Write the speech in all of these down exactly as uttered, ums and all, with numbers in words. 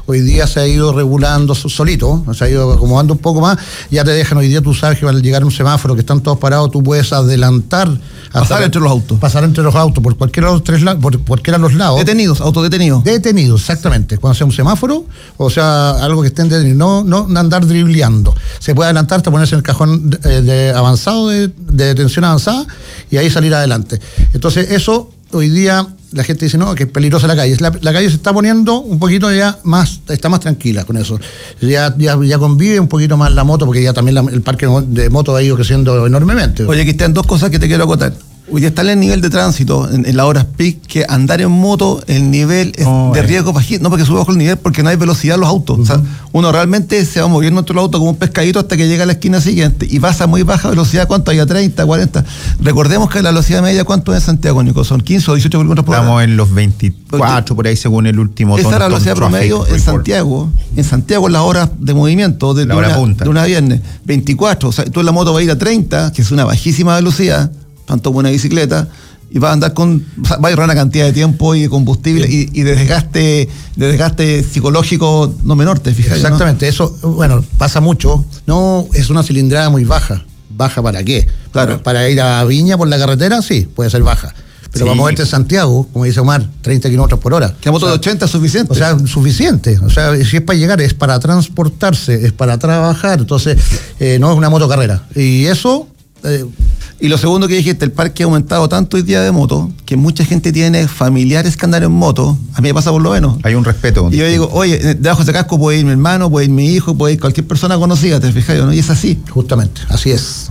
hoy día se ha ido regulando solito, se ha ido acomodando un poco más, ya te dejan, hoy día tú sabes que al llegar a un semáforo que están todos parados, tú puedes adelantar. Pasar entre los autos. Pasar entre los autos, por cualquiera de los tres lados, por cualquiera de los lados. Detenidos, autodetenidos. Detenidos, exactamente. Cuando sea un semáforo, o sea, algo que estén detenidos, no, no andar dribleando. Se puede adelantar hasta ponerse en el cajón de, de avanzado, de, de detención avanzada, y ahí salir adelante. Entonces, eso, hoy día, la gente dice, no, que es peligrosa la calle. La, la calle se está poniendo un poquito ya más, está más tranquila con eso. Ya, ya, ya convive un poquito más la moto, porque ya también la, el parque de motos ha ido creciendo enormemente. Oye, aquí están dos cosas que te quiero acotar. Hoy día está el nivel de tránsito en, en las horas peak, que andar en moto, el nivel es oh, de riesgo bajito, no porque sube bajo el nivel, porque no hay velocidad en los autos. Uh-huh. O sea, uno realmente se va moviendo entre los autos como un pescadito hasta que llega a la esquina siguiente y pasa a muy baja velocidad. ¿Cuánto hay? A treinta, cuarenta. Recordemos que la velocidad media, ¿cuánto es en Santiago, Nico? ¿Son quince o dieciocho kilómetros por hora? Estamos en los veinticuatro por ahí según el último. Esa es la velocidad promedio en Santiago. En Santiago, las horas de movimiento de, de, una, de una viernes, veinticuatro. O sea, tú en la moto vas a ir a treinta, que es una bajísima velocidad, tanto como una bicicleta, y va a andar con, o sea, va a ahorrar una cantidad de tiempo y de combustible y, y de desgaste, de desgaste psicológico no menor, te fijas. Exactamente, ¿no? Eso, bueno, pasa mucho. No es una cilindrada muy baja. ¿Baja para qué? Claro. Para, para ir a Viña por la carretera, sí, puede ser baja. Pero sí, para moverte en Santiago, como dice Omar, treinta kilómetros por hora. Que a moto, o sea, de ochenta es suficiente. O sea, suficiente. O sea, si es para llegar, es para transportarse, es para trabajar. Entonces, eh, no es una motocarrera. Y eso... Eh, Y lo segundo que dijiste, el parque ha aumentado tanto hoy día de moto, que mucha gente tiene familiares que andan en moto. A mí me pasa por lo menos. Hay un respeto. Y yo digo, oye, debajo de ese casco puede ir mi hermano, puede ir mi hijo, puede ir cualquier persona conocida, ¿te fijas? ¿No? Y es así. Justamente, así es.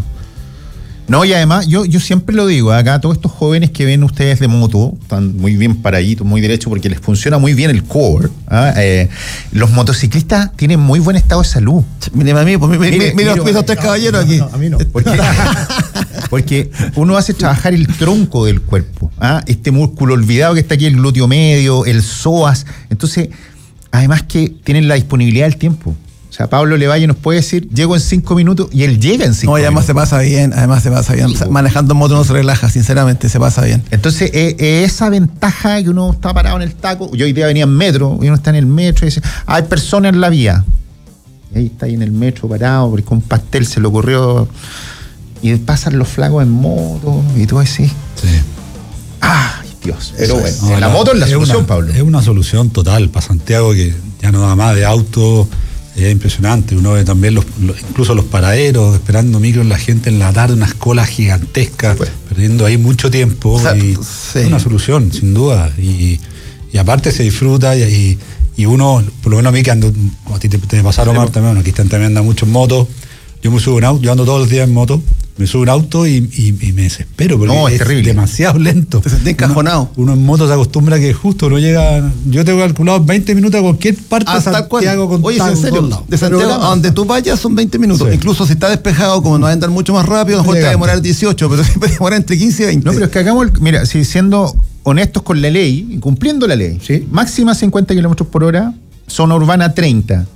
No, y además, yo, yo siempre lo digo, acá todos estos jóvenes que ven ustedes de moto, están muy bien paraditos, muy derechos, porque les funciona muy bien el core. ¿Ah? Eh, los motociclistas tienen muy buen estado de salud. Mire, a mí, pues, mire, mire, mire los pies tres caballeros aquí. No, a mí no. Porque, porque uno hace trabajar el tronco del cuerpo, ¿ah? Este músculo olvidado que está aquí, el glúteo medio, el psoas. Entonces, además que tienen la disponibilidad del tiempo. O sea, Pablo Levalle nos puede decir, llego en cinco minutos, y él llega en cinco no, y además minutos. se pasa bien, además se pasa bien. Sí, manejando moto no se relaja, sinceramente, se pasa bien. Entonces, eh, eh, esa ventaja que uno está parado en el taco, yo hoy día venía en metro, y uno está en el metro y dice, hay personas en la vía. Y ahí está ahí en el metro parado, porque un pastel se le ocurrió, y pasan los flacos en moto, y tú decís, sí. ¡Ay, Dios! Pero bueno, no, la no, moto es la es solución, una, Pablo. Es una solución total para Santiago, que ya no da más de auto. Es impresionante, uno ve también los, los, incluso los paraderos, esperando micros, la gente en la tarde, unas colas gigantescas, pues, perdiendo ahí mucho tiempo. O sea, y sí. Es una solución, sin duda. Y, y aparte se disfruta y, y, y uno, por lo menos a mí que ando, a ti te, te pasaron, Omar, también, aquí están también anda mucho en moto. Yo me subo en auto, yo ando todos los días en moto, me subo en auto y, y, y me desespero, porque no, es, es terrible, demasiado lento. Te sentís encajonado. Uno, uno en moto se acostumbra que justo uno llega, yo tengo calculado veinte minutos a cualquier parte de Santiago. Con Oye, en serio, de Santiago a donde tú vayas son veinte minutos. Sí. Incluso si está despejado, como no va a andar mucho más rápido, a lo mejor te va a demorar dieciocho, pero siempre demora entre quince y veinte. No, pero es que hagamos, el, mira, si siendo honestos con la ley, cumpliendo la ley, ¿sí? Máxima cincuenta kilómetros por hora, zona urbana treinta.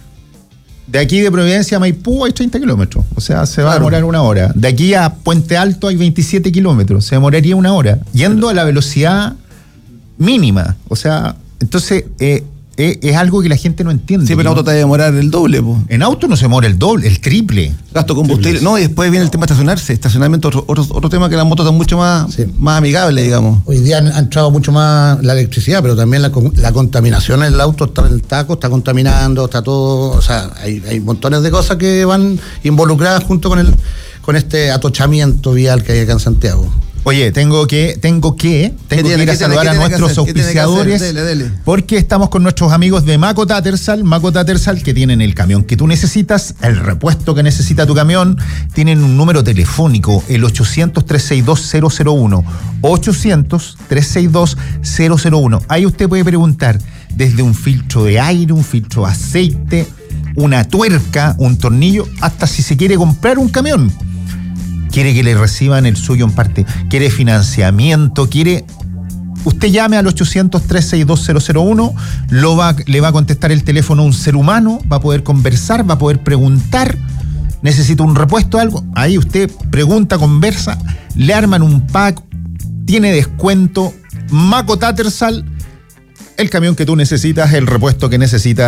De aquí de Providencia a Maipú hay treinta kilómetros, o sea, se va claro. a demorar una hora. De aquí a Puente Alto hay veintisiete kilómetros, se demoraría una hora, yendo a la velocidad mínima. O sea, entonces eh, eh, es algo que la gente no entiende. Sí, pero en auto te va a demorar el doble, po. En auto no se demora el doble, el triple. Gasto combustible. Sí, no, y después viene el tema de estacionarse. Estacionamiento, otro, otro, otro tema que las motos son mucho más, sí. más amigables, digamos. Hoy día ha entrado mucho más la electricidad, pero también la, la contaminación en el auto, está en el taco, está contaminando, está todo, o sea, hay, hay montones de cosas que van involucradas junto con el con este atochamiento vial que hay acá en Santiago. Oye, tengo que, tengo que, tengo que ir a saludar a nuestros auspiciadores, dele, dele. Porque estamos con nuestros amigos de Maco Tattersall, Maco Tattersall, que tienen el camión que tú necesitas, el repuesto que necesita tu camión, tienen un número telefónico, el ochocientos, trescientos sesenta y dos, cero cero uno, ochocientos, trescientos sesenta y dos, cero cero uno. Ahí usted puede preguntar desde un filtro de aire, un filtro de aceite, una tuerca, un tornillo, hasta si se quiere comprar un camión. Quiere que le reciban el suyo en parte, quiere financiamiento, quiere... Usted llame al ochocientos, trescientos sesenta y dos, cero cero uno, lo va, le va a contestar el teléfono un ser humano, va a poder conversar, va a poder preguntar, necesita un repuesto, algo, ahí usted pregunta, conversa, le arman un pack, tiene descuento. Maco Tattersall, el camión que tú necesitas, el repuesto que necesitas.